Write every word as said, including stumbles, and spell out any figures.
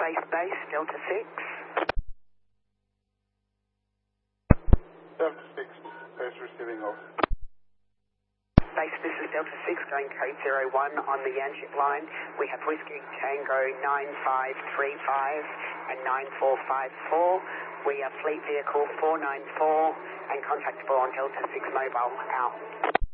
Base Base, Delta six. Delta six, base receiving off. Base, this is Delta six, going code zero one on the Yanchep line. We have Whiskey Tango nine five three five and nine four five four. We are fleet vehicle four nine four and contactable on Delta six mobile, out.